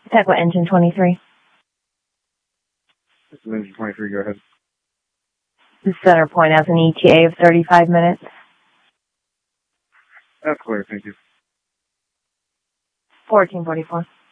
Tekla engine 23. This is engine 23, go ahead. The center point has an ETA of 35 minutes. That's clear, thank you. 1444.